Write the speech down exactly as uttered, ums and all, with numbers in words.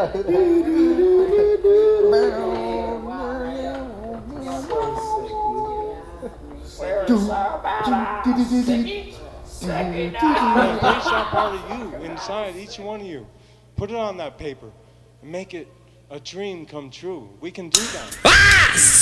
Place that part of you inside each one of you. Put it on that paper and make it a dream come true. We can do that.